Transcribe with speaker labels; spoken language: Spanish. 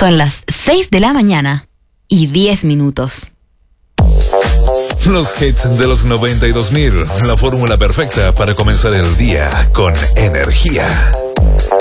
Speaker 1: Son las 6 de la mañana y 10 minutos.
Speaker 2: Los hits de los 92.000, la fórmula perfecta para comenzar el día con energía.